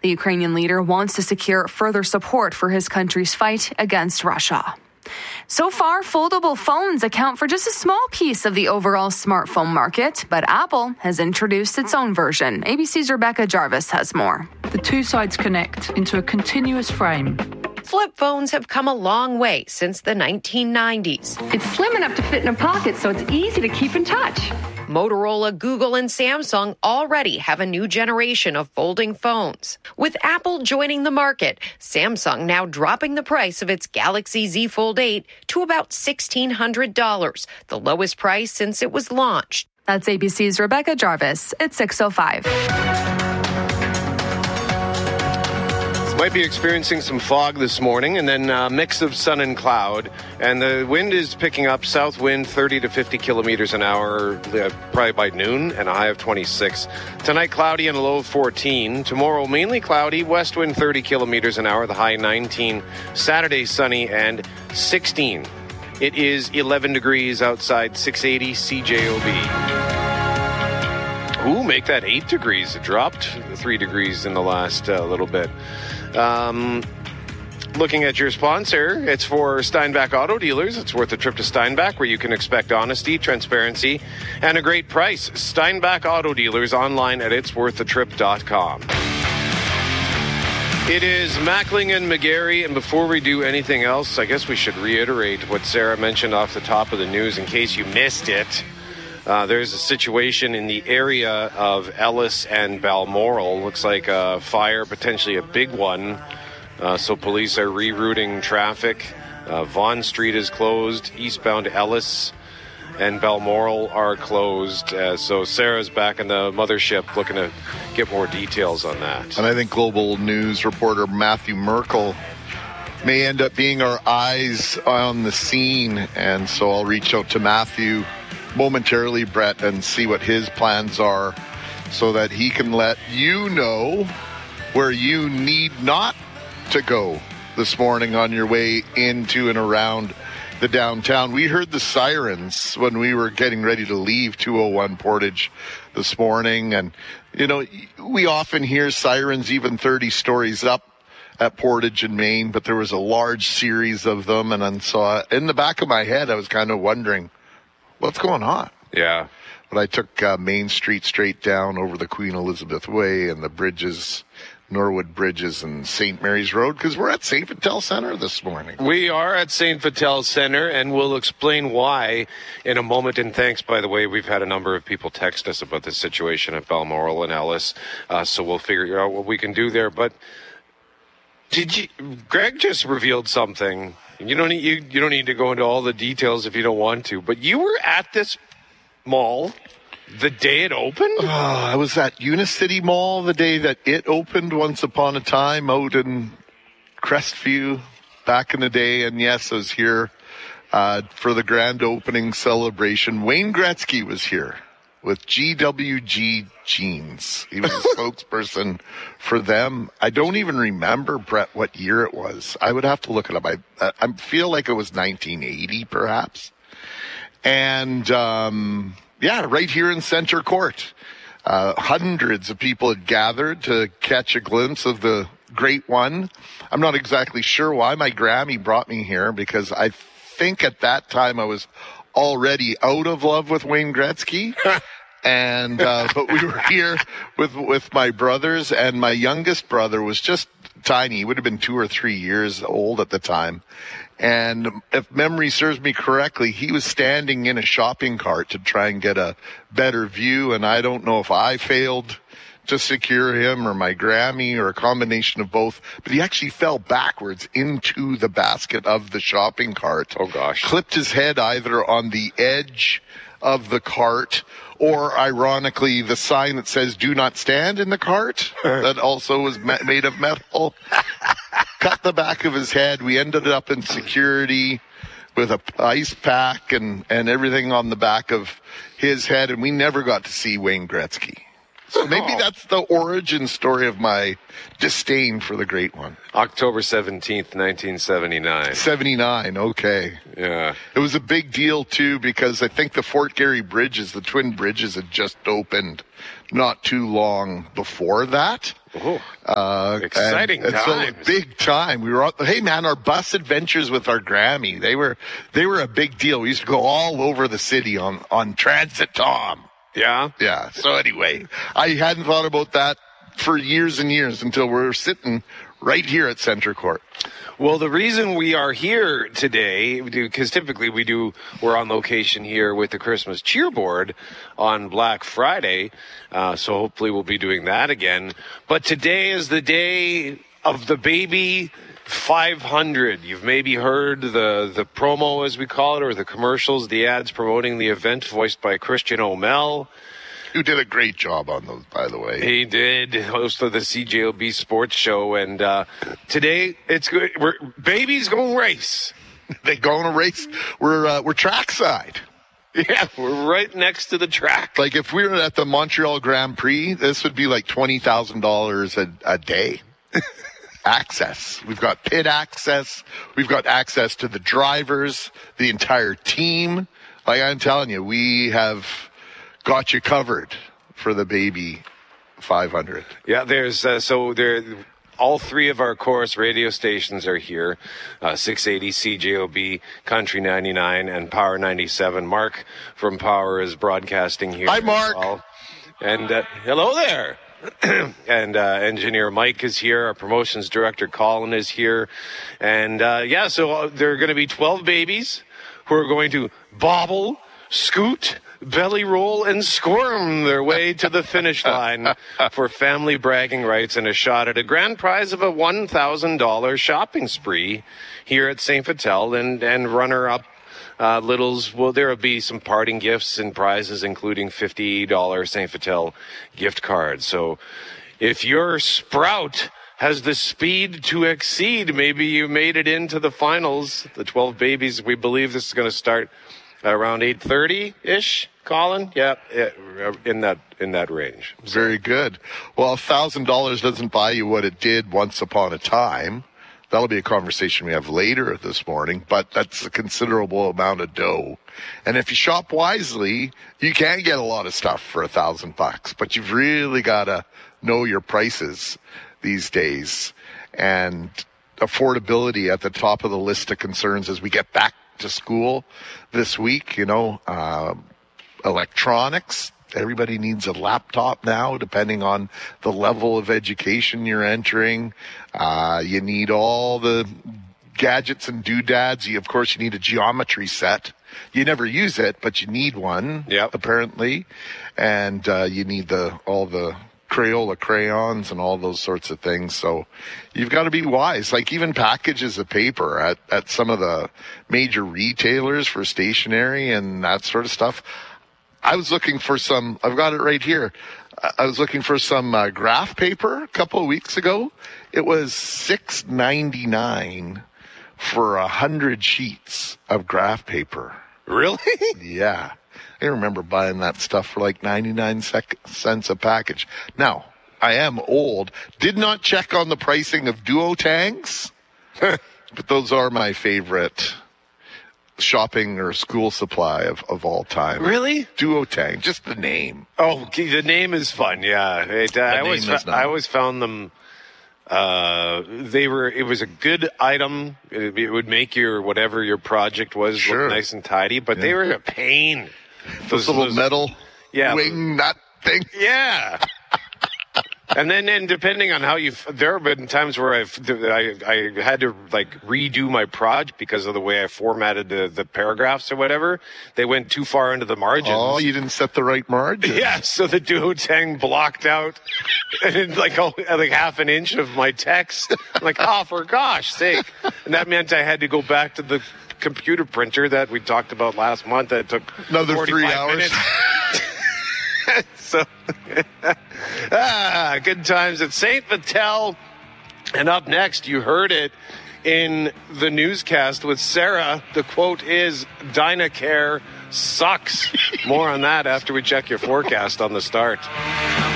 The Ukrainian leader wants to secure further support for his country's fight against Russia. So far, foldable phones account for just a small piece of the overall smartphone market, but Apple has introduced its own version. ABC's Rebecca Jarvis has more. The two sides connect into a continuous frame. Flip phones have come a long way since the 1990s. It's slim enough to fit in a pocket, so it's easy to keep in touch. Motorola, Google, and Samsung already have a new generation of folding phones. With Apple joining the market, Samsung now dropping the price of its Galaxy Z Fold 8 to about $1,600, the lowest price since it was launched. That's ABC's Rebecca Jarvis at 6:05. Might be experiencing some fog this morning and then a mix of sun and cloud. And the wind is picking up, south wind 30 to 50 kilometers an hour, probably by noon, and a high of 26. Tonight, cloudy and a low of 14. Tomorrow, mainly cloudy, west wind 30 kilometers an hour, the high 19. Saturday, sunny and 16. It is 11 degrees outside, 680 CJOB. Ooh, make that 8 degrees. It dropped 3 degrees in the last little bit. Looking at your sponsor, it's for Steinbach Auto Dealers. It's worth a trip to Steinbach, where you can expect honesty, transparency, and a great price. Steinbach Auto Dealers, online at itsworththetrip.com. It is Mackling and McGarry, and before we do anything else, I guess we should reiterate what Sarah mentioned off the top of the news in case you missed it. There's a situation in the area of Ellis and Balmoral. Looks like a fire, potentially a big one. So police are rerouting traffic. Vaughan Street is closed. Eastbound Ellis and Balmoral are closed. So Sarah's back in the mothership looking to get more details on that. And I think Global News reporter Matthew Merkel may end up being our eyes on the scene. And so I'll reach out to Matthew momentarily, Brett, and see what his plans are so that he can let you know where you need not to go this morning on your way into and around the downtown. We heard the sirens when we were getting ready to leave 201 Portage this morning, and you know, we often hear sirens even 30 stories up at Portage in Maine, but there was a large series of them, and so in the back of my head I was kind of wondering what's going on. Yeah. But I took Main Street straight down over the Queen Elizabeth Way and the bridges, Norwood Bridges and St. Mary's Road, because we're at St. Vital Center this morning. We are at St. Vital Center, and we'll explain why in a moment. And thanks, by the way, we've had a number of people text us about this situation at Balmoral and Ellis, so we'll figure out what we can do there. But Greg just revealed something. You don't need to go into all the details if you don't want to, but you were at this mall the day it opened? I was at Unicity Mall the day that it opened once upon a time out in Crestview back in the day. And yes, I was here for the grand opening celebration. Wayne Gretzky was here with GWG Jeans. He was a spokesperson for them. I don't even remember, Brett, what year it was. I would have to look it up. I feel like it was 1980, perhaps. And, right here in Center Court. Hundreds of people had gathered to catch a glimpse of the Great One. I'm not exactly sure why my Grammy brought me here, because I think at that time I was already out of love with Wayne Gretzky. And, but we were here with my brothers, and my youngest brother was just tiny. He would have been 2 or 3 years old at the time. And if memory serves me correctly, he was standing in a shopping cart to try and get a better view. And I don't know if I failed to secure him or my Grammy or a combination of both, but he actually fell backwards into the basket of the shopping cart. Oh gosh. Clipped his head either on the edge of the cart or, ironically, the sign that says "Do not stand in the cart" that also was made of metal. Cut the back of his head. We ended up in security with a ice pack and everything on the back of his head, and we never got to see Wayne Gretzky. So maybe that's the origin story of my disdain for the Great One. October 17th, 1979. 79, okay. Yeah. It was a big deal, too, because I think the Fort Garry bridges, the twin bridges, had just opened not too long before that. Exciting and times. So big time. We were hey man, our bus adventures with our Grammy, they were a big deal. We used to go all over the city on Transit Tom. Yeah? Yeah. So anyway, I hadn't thought about that for years and years until we're sitting right here at Center Court. Well, the reason we are here today, because typically we're on location here with the Christmas Cheer Board on Black Friday, so hopefully we'll be doing that again. But today is the day of the baby 500. You've maybe heard the promo, as we call it, or the commercials, the ads promoting the event, voiced by Christian O'Mell. Who did a great job on those, by the way. He did, host of the CJOB Sports Show, and today it's good. Babies gonna race. They going to race. We're trackside. Yeah, we're right next to the track. Like if we were at the Montreal Grand Prix, this would be like $20,000 a day. Access. We've got pit access. We've got access to the drivers, the entire team. Like I'm telling you, we have got you covered for the baby 500. Yeah, there's all three of our Chorus radio stations are here. 680 CJOB, Country 99, and Power 97. Mark from Power is broadcasting here. Hi, Mark. Well. And hello there. And engineer Mike is here. Our promotions director Colin is here. And so there are going to be 12 babies who are going to bobble, scoot, belly roll, and squirm their way to the finish line for family bragging rights and a shot at a grand prize of a $1,000 shopping spree here at St. Vital, and runner-up littles. Well, there will be some parting gifts and prizes, including $50 St. Vital gift cards. So if your sprout has the speed to exceed, maybe you made it into the finals. The 12 babies, we believe this is going to start around 8:30-ish, Colin? Yeah, in that range. Very good. Well, $1,000 doesn't buy you what it did once upon a time. That'll be a conversation we have later this morning, but that's a considerable amount of dough. And if you shop wisely, you can get a lot of stuff for $1,000, but you've really got to know your prices these days. And affordability at the top of the list of concerns as we get back to school this week. Electronics. Everybody needs a laptop now, depending on the level of education you're entering. You need all the gadgets and doodads. Of course, you need a geometry set. You never use it, but you need one, apparently. And you need all the Crayola crayons and all those sorts of things. So you've got to be wise. Like even packages of paper at some of the major retailers for stationery and that sort of stuff. I was looking for I've got it right here. I was looking for some graph paper a couple of weeks ago. It was $6.99 for 100 sheets of graph paper. Really? Yeah. I remember buying that stuff for like 99 cents a package. Now, I am old. Did not check on the pricing of Duotangs, but those are my favorite shopping or school supply of all time. Really? Duotang, just the name. Oh, the name is fun. Yeah, I always found them. It was a good item. It would make whatever your project was look nice and tidy, but they were a pain. Those little metal wing nut thing. Yeah. And then depending on how there have been times where I had to redo my project because of the way I formatted the paragraphs or whatever. They went too far into the margins. Oh, you didn't set the right margin. Yeah, so the Duotang blocked out like half an inch of my text. I'm like, oh, for gosh sake. And that meant I had to go back to the computer printer that we talked about last month that took another 3 hours. So, good times at St. Vital. And up next, you heard it in the newscast with Sarah. The quote is, Dynacare sucks. More on that after we check your forecast on the start.